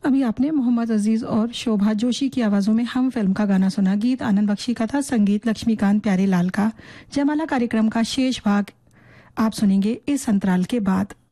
अभी आपने मोहम्मद अजीज और शोभा जोशी की आवाजों में हम फिल्म का गाना सुना। गीत आनंद बख्शी का था, संगीत लक्ष्मीकांत प्यारेलाल का। जयमाला कार्यक्रम का शेष भाग आप सुनेंगे इस अंतराल के बाद।